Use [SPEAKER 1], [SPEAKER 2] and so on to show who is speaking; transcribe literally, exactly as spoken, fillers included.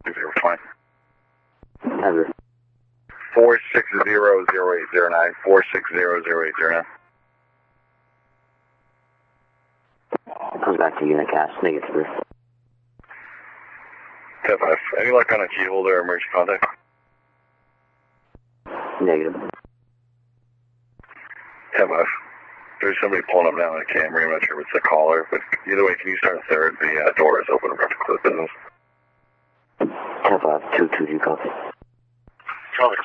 [SPEAKER 1] Zero fine.
[SPEAKER 2] Ever.
[SPEAKER 1] Four six zero zero eight zero nine. Four six zero zero eight zero
[SPEAKER 2] It comes back to Unicast. Negative.
[SPEAKER 1] ten five. Any luck on a key holder or emergency contact?
[SPEAKER 2] Negative.
[SPEAKER 1] ten five. There's somebody pulling up now on a Camry. I'm not sure if it's a caller, but either way, can you start a third? The uh, door is open. We're going to close business.
[SPEAKER 2] ten five. two two two copy.